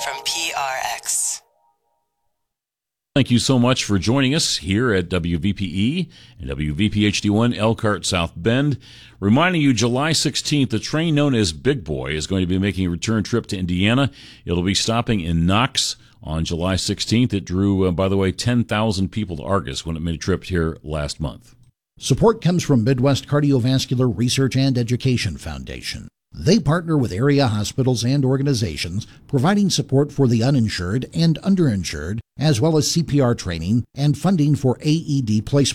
from PRX. Thank you so much for joining us here at WVPE and WVPHD1 Elkhart South Bend. Reminding you, July 16th, the train known as Big Boy is going to be making a return trip to Indiana. It'll be stopping in Knox on July 16th. It drew, by the way, 10,000 people to Argus when it made a trip here last month. Support comes from Midwest Cardiovascular Research and Education Foundation. They partner with area hospitals and organizations, providing support for the uninsured and underinsured, as well as CPR training and funding for AED placement.